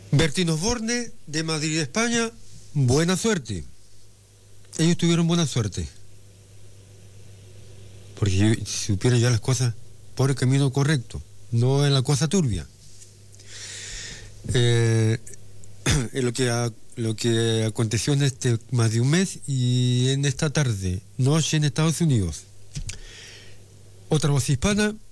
Bertín Osborne, de Madrid, España, buena suerte. Ellos tuvieron buena suerte. Porque si supieran ya las cosas por el camino correcto, no en la cosa turbia. En lo que aconteció en este más de un mes y en esta tarde, noche en Estados Unidos. Otra voz hispana